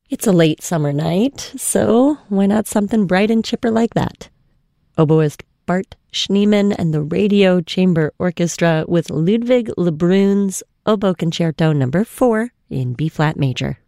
It's a late summer night, so why not something bright and chipper like that? Oboist Bart Schneemann and the Radio Chamber Orchestra with Ludwig Lebrun's Oboe Concerto No. 4 in B-flat major.